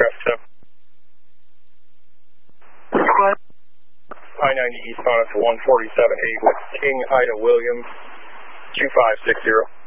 traffic 7. I-90 eastbound at 147.8 with King Ida Williams, 2560.